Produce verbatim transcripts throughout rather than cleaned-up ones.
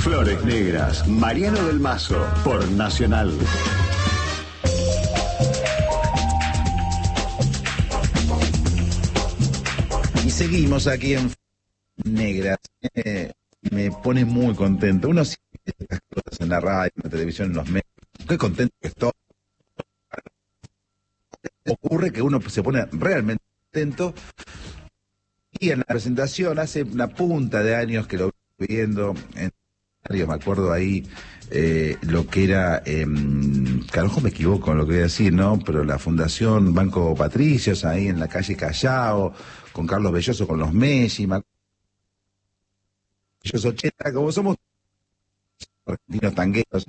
Flores Negras, Mariano del Mazo, por Nacional. Y seguimos aquí en Negras. Eh, me pone muy contento. Uno siente estas cosas en la radio, en la televisión, en los medios. Qué contento que estoy. Ocurre que uno se pone realmente contento. Y en la presentación, hace una punta de años que lo estoy viendo en me acuerdo ahí eh, lo que era, eh, que a lo mejor me equivoco en lo que voy a decir, ¿no? Pero la Fundación Banco Patricios, ahí en la calle Callao, con Carlos Belloso, con los Messi, ellos ochenta, como somos argentinos tangueros,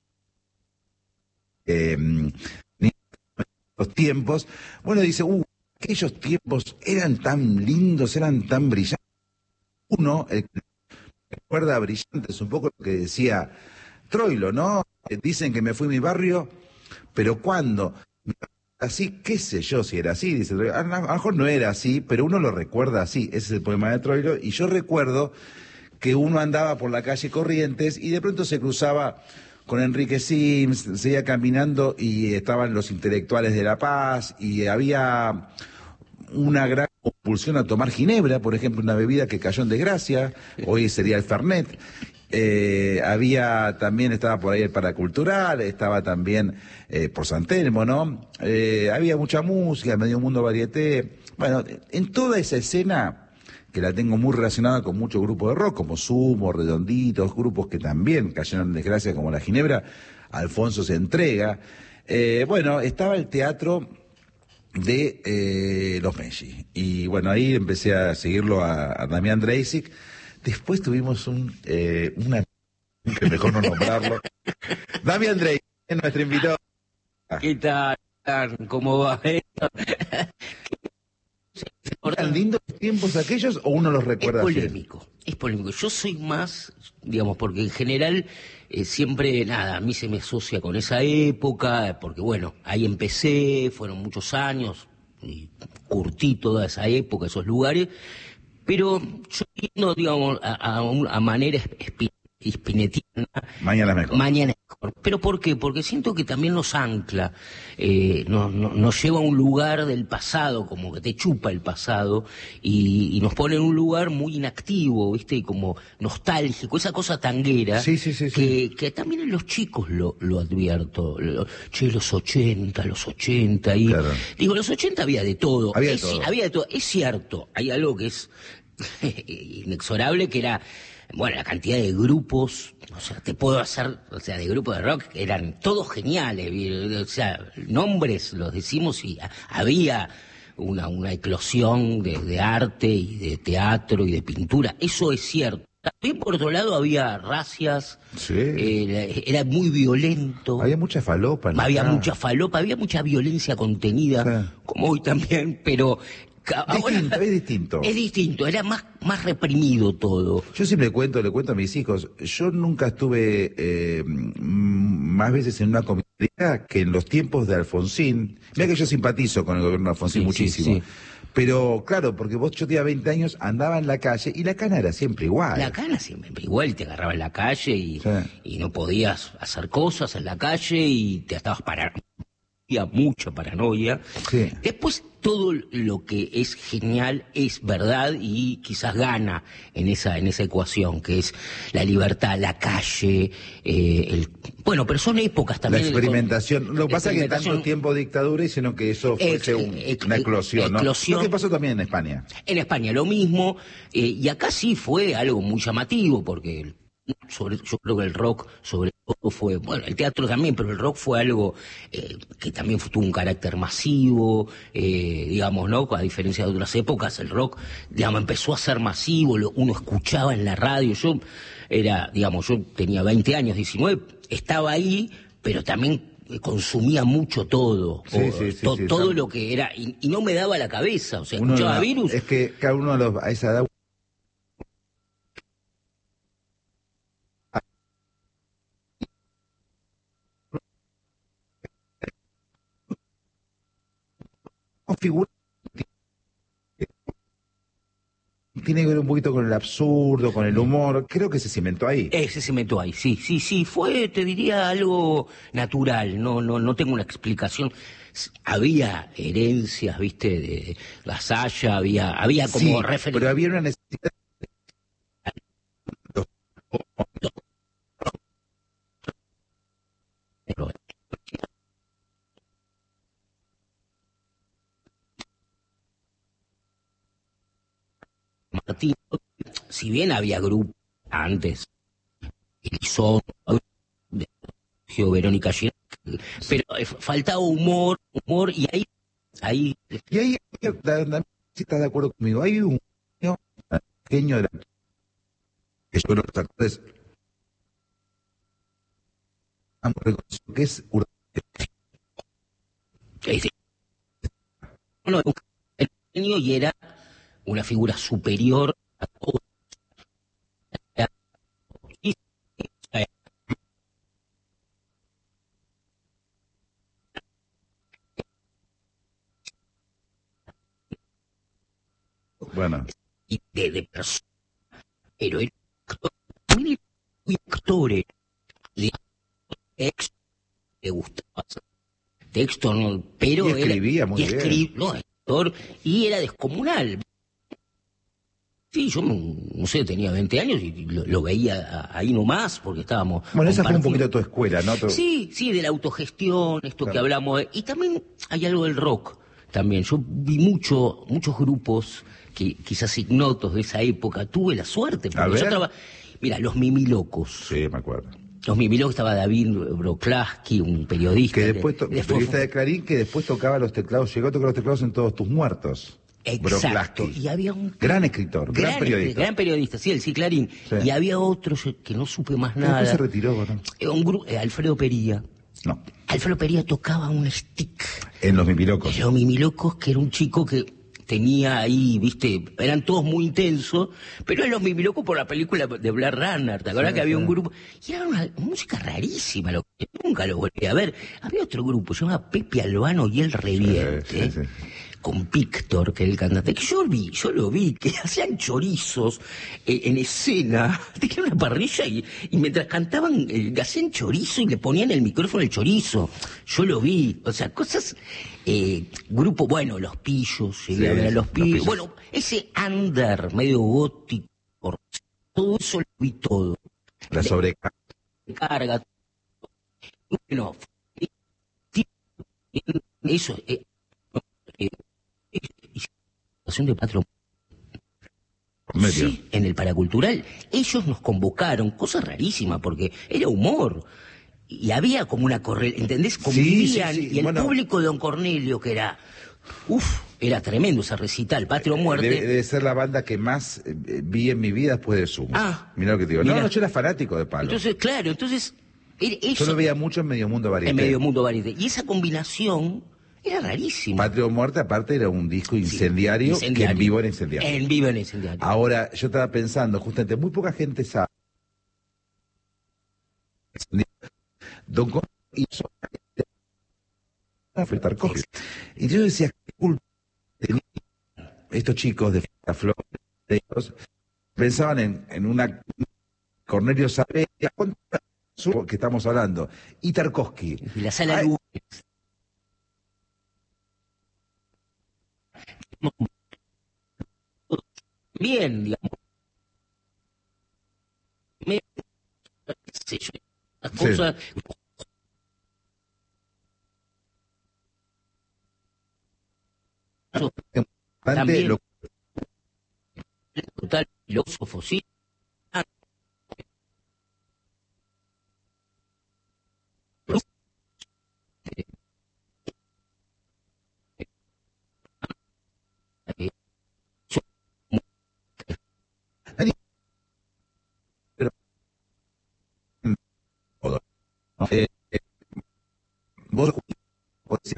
eh, los tiempos, bueno, dice, uh, aquellos tiempos eran tan lindos, eran tan brillantes. Uno, el que recuerda brillantes, un poco lo que decía Troilo, ¿no? Eh, Dicen que me fui a mi barrio, pero ¿cuándo? Así, qué sé yo si era así, dice Troilo. A lo mejor no era así, pero uno lo recuerda así. Ese es el poema de Troilo. Y yo recuerdo que uno andaba por la calle Corrientes y de pronto se cruzaba con Enrique Sims, seguía caminando y estaban los intelectuales de La Paz y había una gran compulsión a tomar ginebra, por ejemplo, una bebida que cayó en desgracia, hoy sería el Fernet. Eh, había también, estaba por ahí el Paracultural, estaba también eh, por San Telmo, ¿no? Eh, había mucha música, medio mundo varieté. Bueno, en toda esa escena, que la tengo muy relacionada con muchos grupos de rock, como Sumo, Redonditos, grupos que también cayeron en desgracia, como la Ginebra, Alfonso se entrega. Eh, bueno, estaba el teatro de eh, los Messi. Y bueno, ahí empecé a seguirlo a, a Damián Dreisig. Después tuvimos un eh, una que mejor no nombrarlo. Damián Dreisig, nuestro invitado. ¿Qué tal? ¿Cómo va? ¿Tan lindos tiempos aquellos o uno los recuerda Es así? polémico, es polémico. Yo soy más, digamos, porque en general eh, siempre, nada, a mí se me asocia con esa época, porque bueno, ahí empecé, fueron muchos años, y curtí toda esa época, esos lugares, pero yo entiendo, digamos, a, a, un- a manera espi- espinetiana. Mañana es mejor. Mañana es mejor. ¿Pero por qué? Porque siento que también nos ancla, eh, nos, nos, nos lleva a un lugar del pasado, como que te chupa el pasado, y, y nos pone en un lugar muy inactivo, ¿viste? Y como nostálgico, esa cosa tanguera, Sí, sí, sí, sí. que, que también en los chicos lo, lo advierto. Lo- che, los ochenta, los ochenta, y Claro. digo, los ochenta había de todo. Había de Es- todo. había de todo. Es cierto, hay algo que es inexorable, que era, bueno, la cantidad de grupos, o sea, te puedo hacer, o sea, de grupos de rock, eran todos geniales, y, o sea, nombres los decimos y a- había una, una eclosión de, de arte y de teatro y de pintura, eso es cierto. También por otro lado había racias, Sí. eh, era muy violento. Había mucha falopa. en la Había calle. mucha falopa, había mucha violencia contenida, Sí. como hoy también, pero ca- ahora Distinto, es distinto. es distinto, era más, más reprimido todo. Yo siempre cuento, le cuento a mis hijos, yo nunca estuve eh, mm, más veces en una comisaría que en los tiempos de Alfonsín. Mira que yo simpatizo con el gobierno de Alfonsín Sí, muchísimo. sí, sí. Pero claro, porque vos, yo tenía veinte años, andaba en la calle y la cana era siempre igual. La cana siempre igual, te agarraba en la calle y, Sí. y no podías hacer cosas en la calle y te estabas parando. Había mucha paranoia. Sí. Después todo lo que es genial es verdad y quizás gana en esa en esa ecuación, que es la libertad, la calle, eh, el bueno, pero son épocas La también. experimentación. Lo que pasa es que Experimentación. tanto tiempo de dictadura hicieron que eso fuese Ex- un- ex- una eclosión, ¿no? eclosión. Lo que pasó también en España. En España lo mismo, eh, y acá sí fue algo muy llamativo, porque el- sobre, yo creo que el rock sobre todo fue, bueno, el teatro también, pero el rock fue algo eh, que también fue- tuvo un carácter masivo, eh, digamos, ¿no? A diferencia de otras épocas, el rock, digamos, empezó a ser masivo, lo- uno escuchaba en la radio, yo era, digamos, yo tenía veinte años, diecinueve, estaba ahí, pero también eh, consumía mucho todo, Sí, o- sí, sí, to- sí, todo tam- lo que era, y, y no me daba la cabeza, o sea, Uno escuchaba era- Virus. Es que cada uno a, los- a esa edad. configura tiene que ver un poquito con el absurdo, con el humor. Creo que se cimentó ahí. Ese se metió ahí, sí, sí, sí, fue, te diría, algo natural, no, no, no tengo una explicación. S- Había herencias, viste, de Gasalla, había, había como Sí, referencia. pero había una necesidad. Martín, si bien había grupos antes, Elizón, de Sergio, Verónica Giral, pero eh, faltaba humor, humor, y ahí, ahí, Y ahí, da- da- si estás de acuerdo conmigo, hay un genio pequeño de la que yo creo que los actores han reconocido que es Ur- eh, sí, bueno, el genio y era una figura superior a todo. Y, eh, Bueno, y de, de persona, pero era un actor, también era muy actores, de texto, le gustaba hacer texto, no, y pero era, escribía muy y bien. escribía, no, actor, y era descomunal. Sí, yo no, no sé, tenía veinte años y lo, lo veía ahí nomás porque estábamos Bueno, esa fue un compartiendo. poquito tu escuela, ¿no? Tu- Sí, sí, de la autogestión, esto que Claro. hablamos. de- y también hay algo del rock, también. Yo vi mucho, muchos grupos que quizás ignotos de esa época. Tuve la suerte, A porque yo ver. traba... Mira, los Mimilocos. Sí, me acuerdo. Los Mimilocos estaba David Broklaski, un periodista. Que después, to- después periodista fue- de Clarín, que después tocaba los teclados, llegó a tocar los teclados en Todos tus muertos. Exacto. Broklaski. Y había un Gran escritor, gran, periodista. Gran periodista, sí, el sí, Clarín. Sí. Y había otro yo- que no supe más Que nada. después se retiró, ¿no? Eh, un gru- eh, Alfredo Pería. No. Alfredo Pería tocaba un stick. En Los Mimilocos. Los Mimilocos, que era un chico que tenía ahí, viste, eran todos muy intensos, pero eran los Mimilocos por la película de Blair Runner, ¿te acuerdas Sí, que había sí. un grupo? Y era una música rarísima, lo que nunca lo volví a ver. Había otro grupo, se llama Pepe Albano y el Reviente, Sí, sí, sí. con Víctor, que era el cantante, que yo vi, yo lo vi, que hacían chorizos eh, en escena, tenían una parrilla y, y mientras cantaban, eh, hacían chorizo y le ponían el micrófono el chorizo. Yo lo vi, o sea, cosas, eh, grupo, bueno, Los Pillos, llegué Sí, a ver a sí, Los Los Pillos, Pillos. bueno, ese under medio gótico, todo eso lo vi todo, La sobrecarga. carga, bueno, eso, eh, eh, de Patro. Medio. Sí, en el paracultural. Ellos nos convocaron, cosa rarísima, porque era humor. Y había como una correlación, ¿entendés? Convivían, sí, sí, y el bueno. público de Don Cornelio, que era, uff, era tremendo ese recital, Patria o Muerte. Debe, debe ser la banda que más eh, vi en mi vida después de Sumo. Ah. Mirá lo que te digo. Mirá. No, no, yo era fanático de Palo. Entonces, claro, entonces, era Yo eso, lo veía mucho en Medio Mundo Varieté. en Medio Mundo Varieté. Y esa combinación era rarísima. Patria o Muerte, aparte, era un disco Sí, incendiario, incendiario. que en vivo era incendiario. En vivo en incendiario. Ahora, yo estaba pensando, justamente, muy poca gente sabe. Don Cornelio hizo fue Tarkovsky. Y yo decía, qué culpa tenían estos chicos de Flor, pensaban en, en una Cornelio Saavedra, que estamos hablando, y Tarkovsky. Y la sala Ay. Luz. Bien, digamos. Me, qué sé yo, las Sí. cosas. También. Lo- Total filósofo, sí. Ah. Eh, eh, eh, vos, vos decías,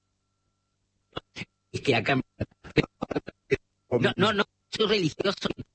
Es que acá. No, no, no, soy religioso.